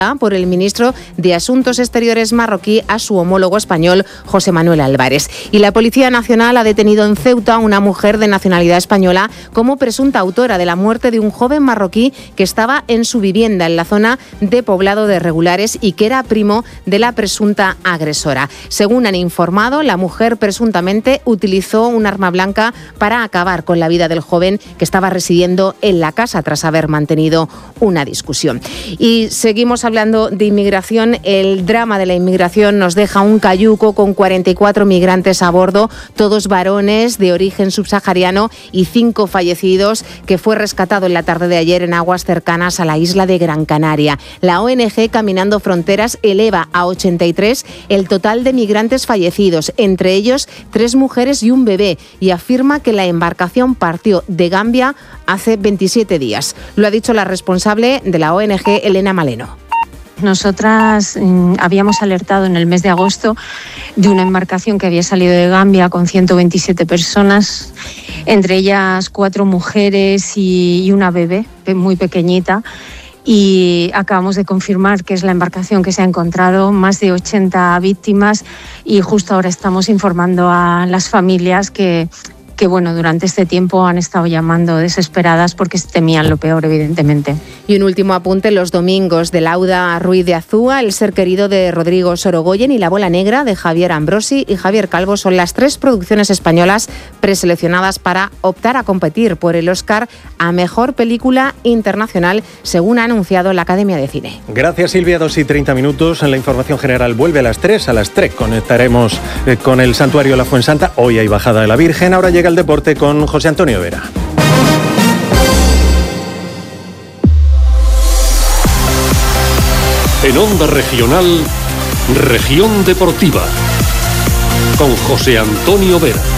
por el ministro de Asuntos Exteriores marroquí a su homólogo español, José Manuel Álvarez. Y la Policía Nacional ha detenido en Ceuta a una mujer de nacionalidad española como presunta autora de la muerte de un joven marroquí que estaba en su vivienda en la zona de poblado de Regulares y que era primo de la presunta agresora. Según han informado, la mujer presuntamente utilizó un arma blanca para acabar con la vida del joven que estaba residiendo en la casa tras haber mantenido una discusión. Y seguimos hablando de inmigración. El drama de la inmigración nos deja un cayuco con 44 migrantes a bordo, todos varones de origen subsahariano y 5 fallecidos, que fue rescatado en la tarde de ayer en aguas cercanas a la isla de Gran Canaria. La ONG Caminando Fronteras eleva a 83 el total de migrantes fallecidos, entre ellos 3 mujeres y un bebé, y afirma que la embarcación partió de Gambia hace 27 días. Lo ha dicho la responsable de la ONG, Elena Maleno. Nosotras habíamos alertado en el mes de agosto de una embarcación que había salido de Gambia con 127 personas, entre ellas 4 mujeres y una bebé muy pequeñita. Y acabamos de confirmar que es la embarcación que se ha encontrado, más de 80 víctimas, y justo ahora estamos informando a las familias que durante este tiempo han estado llamando desesperadas porque temían lo peor, evidentemente. Y un último apunte: los domingos de Lauda Ruiz de Azúa, El ser querido de Rodrigo Sorogoyen y La bola negra de Javier Ambrosi y Javier Calvo son las 3 producciones españolas preseleccionadas para optar a competir por el Oscar a Mejor Película Internacional, según ha anunciado la Academia de Cine. Gracias, Silvia. 2:30. En la información general vuelve a las 3. A las 3 conectaremos con el Santuario de la Fuensanta. Hoy hay bajada de la Virgen. Ahora llega el deporte con José Antonio Vera. En Onda Regional, Región Deportiva, con José Antonio Vera.